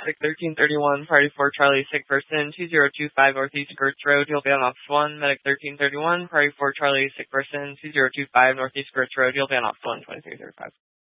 Medic 1331, Party 4 Charlie, sick person, 2025 Northeast Gertz Road, you'll be on Ops 1. Medic 1331, Party 4 Charlie, sick person, 2025 Northeast Gertz Road, you'll be on Ops 1, 2335.